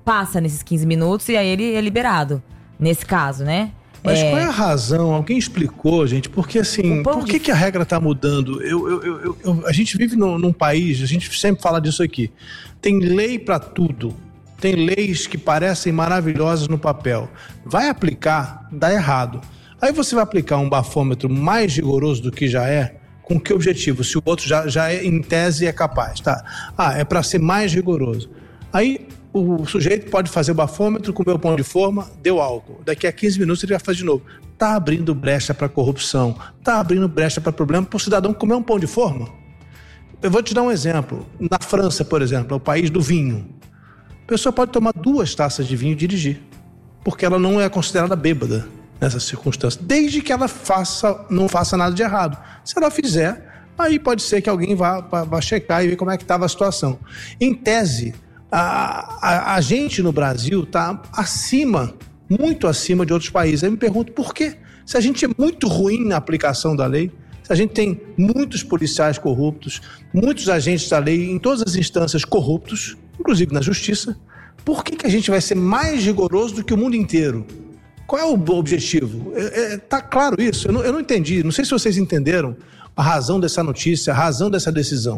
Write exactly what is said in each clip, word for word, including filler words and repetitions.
passa nesses quinze minutos e aí ele é liberado, nesse caso, né? Mas é... qual é a razão? Alguém explicou, gente? Porque assim, por que, de... que a regra está mudando? Eu, eu, eu, eu, a gente vive num, num país, a gente sempre fala disso aqui, tem lei para tudo. Tem leis que parecem maravilhosas no papel. Vai aplicar, dá errado. Aí você vai aplicar um bafômetro mais rigoroso do que já é, com que objetivo? Se o outro já, já é, em tese, é capaz, tá? Ah, é para ser mais rigoroso. Aí o sujeito pode fazer o bafômetro, comer o pão de forma, deu álcool. Daqui a quinze minutos ele vai fazer de novo. Tá abrindo brecha para corrupção, tá abrindo brecha para problema para o cidadão comer um pão de forma. Eu vou te dar um exemplo. Na França, por exemplo, é o país do vinho. A pessoa pode tomar duas taças de vinho e dirigir, porque ela não é considerada bêbada nessa circunstância, desde que ela faça, não faça nada de errado. Se ela fizer, aí pode ser que alguém vá, vá, vá checar e ver como é que estava a situação. Em tese, a, a, a gente no Brasil está acima, muito acima de outros países. Aí eu me pergunto por quê? Se a gente é muito ruim na aplicação da lei, se a gente tem muitos policiais corruptos, muitos agentes da lei em todas as instâncias corruptos, inclusive na justiça, por que, que a gente vai ser mais rigoroso do que o mundo inteiro? Qual é o objetivo? É, é, tá claro isso? Eu não, eu não entendi. Não sei se vocês entenderam a razão dessa notícia, a razão dessa decisão.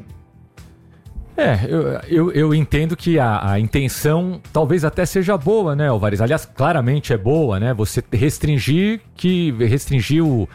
É, eu, eu, eu entendo que a, a intenção talvez até seja boa, né, Alvarez? Aliás, claramente é boa, né? Você restringir que restringir o...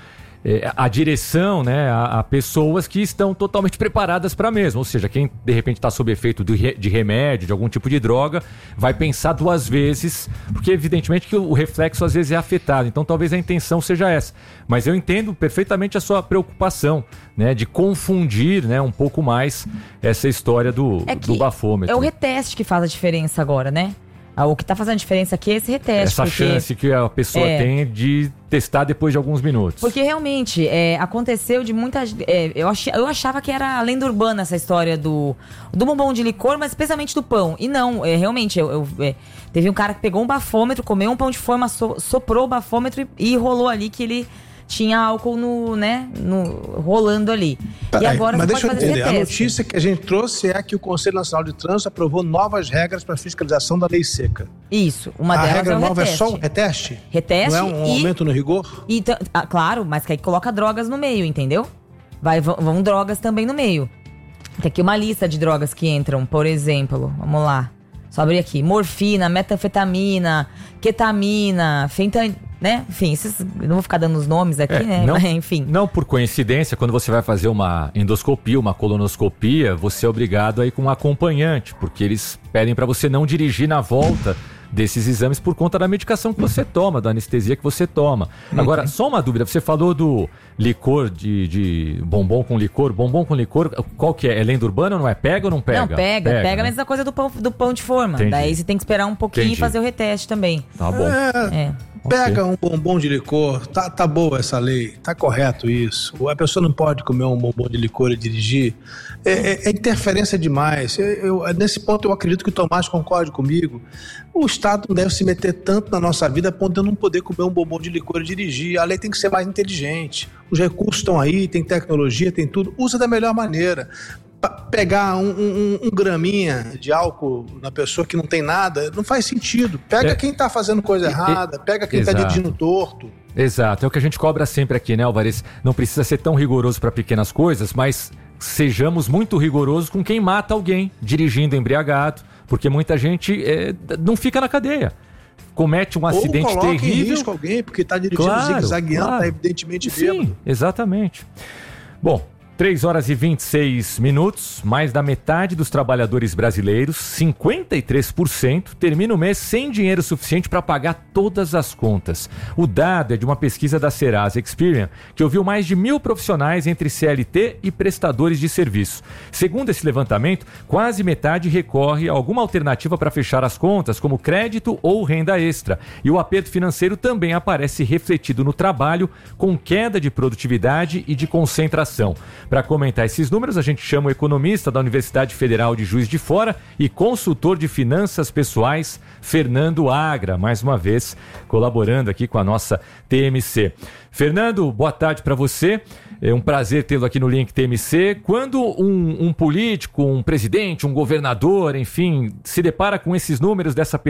a direção, né, a, a pessoas que estão totalmente preparadas para a mesma. Ou seja, quem de repente está sob efeito de, de remédio, de algum tipo de droga, vai pensar duas vezes, porque evidentemente que o, o reflexo às vezes é afetado. Então talvez a intenção seja essa. Mas eu entendo perfeitamente a sua preocupação, né, de confundir, né, um pouco mais essa história do, é que do bafômetro. É o reteste que faz a diferença agora, né? O que está fazendo a diferença aqui é esse reteste. Essa porque, chance que a pessoa é, tem de testar depois de alguns minutos. Porque realmente é, aconteceu de muitas... É, eu, ach, eu achava que era lenda urbana essa história do, do bombom de licor, mas especialmente do pão. E não, é, realmente, eu, eu, é, teve um cara que pegou um bafômetro, comeu um pão de forma, so, soprou o bafômetro e, e rolou ali que ele... tinha álcool no, né, no, rolando ali. Pera e aí, agora mas você deixa pode eu fazer entender. reteste. A notícia que a gente trouxe é que o Conselho Nacional de Trânsito aprovou novas regras para fiscalização da lei seca. Isso, uma a delas regra é o nova reteste. é só um reteste? Reteste Não é um e, aumento no rigor? E, ah, claro, mas que aí coloca drogas no meio, entendeu? Vai, vão, vão drogas também no meio. Tem aqui uma lista de drogas que entram, por exemplo, vamos lá. Só abrir aqui. Morfina, metanfetamina, ketamina, fentanil, né? Enfim, esses, não vou ficar dando os nomes aqui, é, né? Não, Mas, enfim. Não por coincidência, quando você vai fazer uma endoscopia, uma colonoscopia, você é obrigado a ir com um acompanhante, porque eles pedem para você não dirigir na volta desses exames por conta da medicação que você toma, da anestesia que você toma. Agora, só uma dúvida, você falou do licor, de, de bombom com licor, bombom com licor, qual que é? É lenda urbana ou não é? Pega ou não pega? Não, pega, pega, pega né? mas essa coisa do pão, do pão de forma. Entendi. Daí você tem que esperar um pouquinho Entendi. e fazer o reteste também. Tá bom. É, É. pega Ok. um bombom de licor, tá, tá boa essa lei, tá correto isso. A pessoa não pode comer um bombom de licor e dirigir. É, é, é interferência demais. Eu, eu, nesse ponto eu acredito que o Tomás concorde comigo. O Estado não deve se meter tanto na nossa vida a ponto de eu não poder comer um bombom de licor e dirigir. A lei tem que ser mais inteligente. Os recursos estão aí, tem tecnologia, tem tudo. Usa da melhor maneira. Pra pegar um, um, um graminha de álcool na pessoa que não tem nada, não faz sentido. Pega É. quem tá fazendo coisa errada, pega quem Exato. tá dirigindo torto. Exato, é o que a gente cobra sempre aqui, né, Alvarez? Não precisa ser tão rigoroso para pequenas coisas, mas sejamos muito rigorosos com quem mata alguém dirigindo embriagado, porque muita gente é, não fica na cadeia. Comete um acidente Ou coloca terrível. em risco alguém, porque tá dirigindo Claro, zigue-zagueando, claro. tá evidentemente Sim, bêbado. exatamente. Bom, três horas e vinte e seis minutos, mais da metade dos trabalhadores brasileiros, cinquenta e três por cento, termina o mês sem dinheiro suficiente para pagar todas as contas. O dado é de uma pesquisa da Serasa Experian, que ouviu mais de mil profissionais entre C L T e prestadores de serviço. Segundo esse levantamento, quase metade recorre a alguma alternativa para fechar as contas, como crédito ou renda extra. E o aperto financeiro também aparece refletido no trabalho, com queda de produtividade e de concentração. Para comentar esses números, a gente chama o economista da Universidade Federal de Juiz de Fora e consultor de finanças pessoais, Fernando Agra, mais uma vez colaborando aqui com a nossa T M C. Fernando, boa tarde para você. É um prazer tê-lo aqui no Link T M C. Quando um, um político, um presidente, um governador, enfim, se depara com esses números dessa